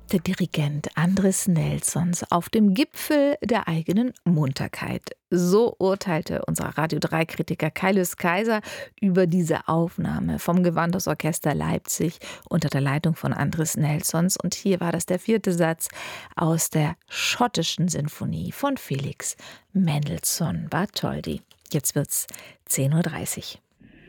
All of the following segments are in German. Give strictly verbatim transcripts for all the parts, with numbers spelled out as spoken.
Der Dirigent Andris Nelsons auf dem Gipfel der eigenen Munterkeit. So urteilte unser Radio drei Kritiker Kaius Kaiser über diese Aufnahme vom Gewandhaus Orchester Leipzig unter der Leitung von Andris Nelsons. Und hier war das der vierte Satz aus der schottischen Sinfonie von Felix Mendelssohn Bartholdy. Jetzt wird's zehn Uhr dreißig.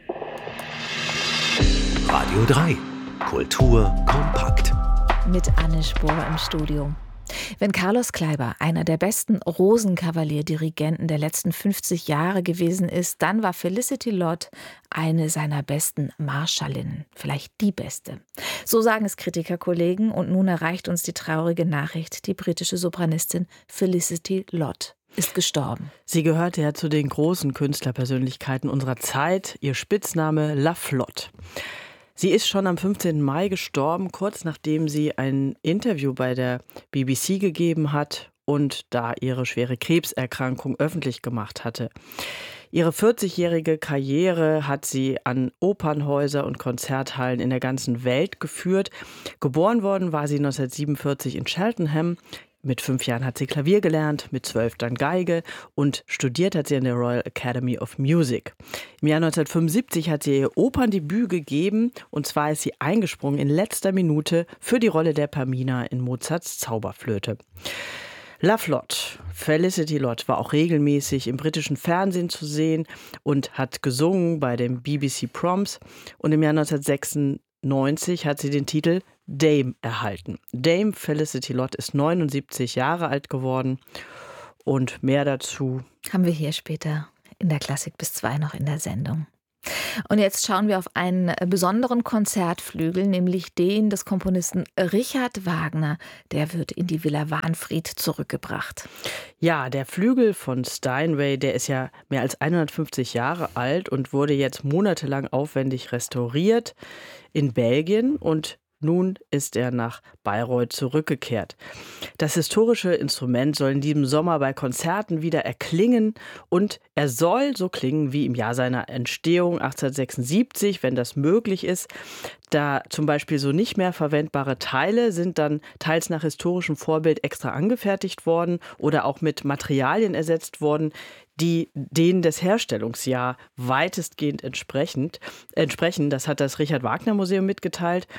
Radio drei. Kultur kompakt. Mit Anne Spohr im Studio. Wenn Carlos Kleiber einer der besten Rosenkavalier-Dirigenten der letzten fünfzig Jahre gewesen ist, dann war Felicity Lott eine seiner besten Marschallinnen, vielleicht die beste. So sagen es Kritikerkollegen, und nun erreicht uns die traurige Nachricht: Die britische Sopranistin Felicity Lott ist gestorben. Sie gehörte ja zu den großen Künstlerpersönlichkeiten unserer Zeit, ihr Spitzname La Flotte. Sie ist schon am fünfzehnten Mai gestorben, kurz nachdem sie ein Interview bei der B B C gegeben hat und da ihre schwere Krebserkrankung öffentlich gemacht hatte. Ihre vierzigjährige Karriere hat sie an Opernhäuser und Konzerthallen in der ganzen Welt geführt. Geboren worden war sie neunzehnhundertsiebenundvierzig in Cheltenham. Mit fünf Jahren hat sie Klavier gelernt, mit zwölf dann Geige, und studiert hat sie an der Royal Academy of Music. Im Jahr neunzehnhundertfünfundsiebzig hat sie ihr Operndebüt gegeben, und zwar ist sie eingesprungen in letzter Minute für die Rolle der Pamina in Mozarts Zauberflöte. La Flotte, Felicity Lott, war auch regelmäßig im britischen Fernsehen zu sehen und hat gesungen bei den B B C Proms, und im Jahr neunzehnhundertsechsundneunzig hat sie den Titel Dame erhalten. Dame Felicity Lott ist neunundsiebzig Jahre alt geworden, und mehr dazu haben wir hier später in der Klassik bis zwei noch in der Sendung. Und jetzt schauen wir auf einen besonderen Konzertflügel, nämlich den des Komponisten Richard Wagner. Der wird in die Villa Wahnfried zurückgebracht. Ja, der Flügel von Steinway, der ist ja mehr als hundertfünfzig Jahre alt und wurde jetzt monatelang aufwendig restauriert in Belgien, und nun ist er nach Bayreuth zurückgekehrt. Das historische Instrument soll in diesem Sommer bei Konzerten wieder erklingen, und er soll so klingen wie im Jahr seiner Entstehung achtzehnhundertsechsundsiebzig, wenn das möglich ist. Da zum Beispiel so nicht mehr verwendbare Teile sind dann teils nach historischem Vorbild extra angefertigt worden oder auch mit Materialien ersetzt worden, die denen des Herstellungsjahr weitestgehend entsprechend, entsprechen. Das hat das Richard Wagner Museum mitgeteilt.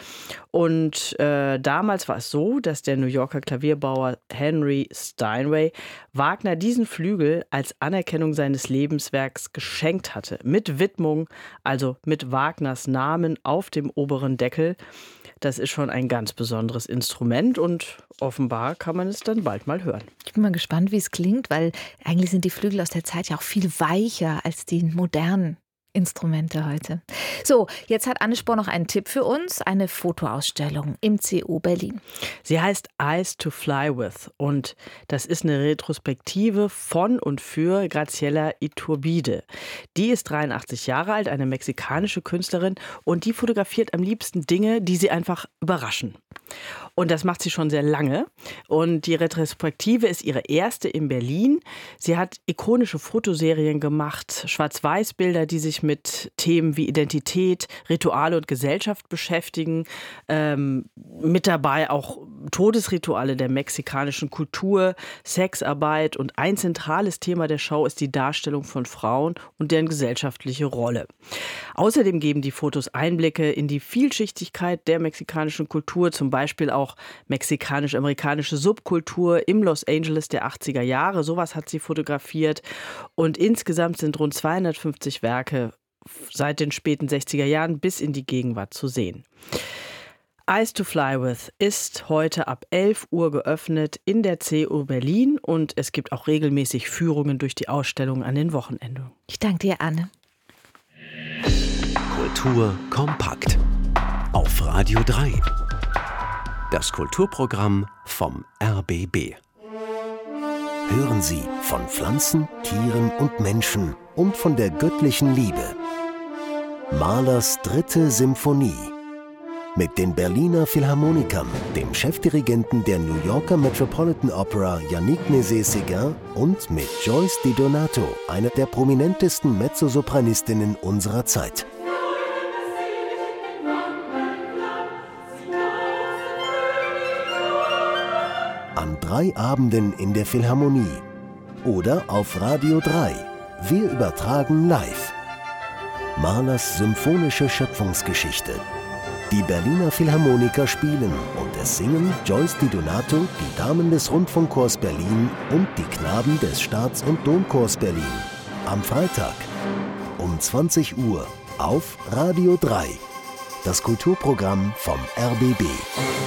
Und äh, damals war es so, dass der New Yorker Klavierbauer Henry Steinway Wagner diesen Flügel als Anerkennung seines Lebenswerks geschenkt hatte. Mit Widmung, also mit Wagners Namen auf dem oberen Deckel. Das ist schon ein ganz besonderes Instrument, und offenbar kann man es dann bald mal hören. Ich bin mal gespannt, wie es klingt, weil eigentlich sind die Flügel aus der Zeit ja auch viel weicher als die modernen Instrumente heute. So, jetzt hat Anne Spohr noch einen Tipp für uns, eine Fotoausstellung im C O Berlin. Sie heißt Eyes to Fly With, und das ist eine Retrospektive von und für Graciela Iturbide. Die ist dreiundachtzig Jahre alt, eine mexikanische Künstlerin, und die fotografiert am liebsten Dinge, die sie einfach überraschen. Und das macht sie schon sehr lange. Und die Retrospektive ist ihre erste in Berlin. Sie hat ikonische Fotoserien gemacht, Schwarz-Weiß-Bilder, die sich mit Themen wie Identität, Rituale und Gesellschaft beschäftigen. Ähm, mit dabei auch Todesrituale der mexikanischen Kultur, Sexarbeit. Und ein zentrales Thema der Show ist die Darstellung von Frauen und deren gesellschaftliche Rolle. Außerdem geben die Fotos Einblicke in die Vielschichtigkeit der mexikanischen Kultur, zum Beispiel auch mexikanisch-amerikanische Subkultur im Los Angeles der achtziger Jahre. Sowas hat sie fotografiert. Und insgesamt sind rund zweihundertfünfzig Werke seit den späten sechziger Jahren bis in die Gegenwart zu sehen. Eyes to Fly With ist heute ab elf Uhr geöffnet in der C O Berlin, und es gibt auch regelmäßig Führungen durch die Ausstellung an den Wochenenden. Ich danke dir, Anne. Kultur kompakt auf Radio drei. Das Kulturprogramm vom R B B. Hören Sie von Pflanzen, Tieren und Menschen und von der göttlichen Liebe. Mahlers dritte Symphonie. Mit den Berliner Philharmonikern, dem Chefdirigenten der New Yorker Metropolitan Opera Yannick Nézet-Séguin und mit Joyce Di Donato, einer der prominentesten Mezzosopranistinnen unserer Zeit. an drei Abenden in der Philharmonie oder auf Radio drei. Wir übertragen live. Mahlers symphonische Schöpfungsgeschichte. Die Berliner Philharmoniker spielen und es singen Joyce Di Donato, die Damen des Rundfunkchors Berlin und die Knaben des Staats- und Domchors Berlin. Am Freitag um zwanzig Uhr auf Radio drei. Das Kulturprogramm vom R B B.